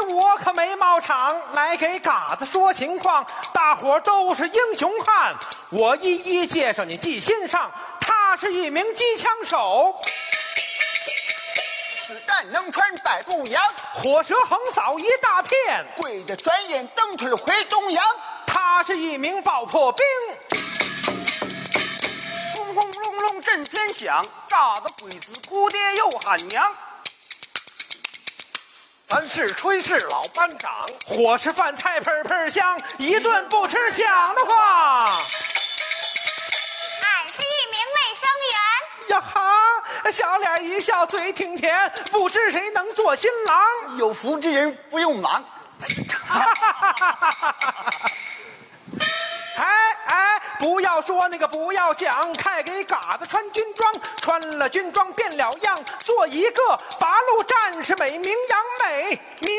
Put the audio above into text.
我可没冒场，来给嘎子说情况。大伙都是英雄汉，我一一介绍你记心上。他是一名机枪手， 子弹能穿百步扬， 火舌横扫一大片。 跪着转眼蹬腿回中央。 他是一名爆破兵， 轰轰隆隆震天响，炸得鬼子哭爹又喊娘。 咱是炊事老班长， 伙食饭菜喷喷香，一顿不吃想得慌。 俺是一名卫生员。 呀哈，小脸一笑嘴挺甜，不知谁能做新郎。 有福之人不用忙。 哎，不要说那个不要讲，快给嘎子穿军装，穿了军装变了样，做一个八路战士美名扬美。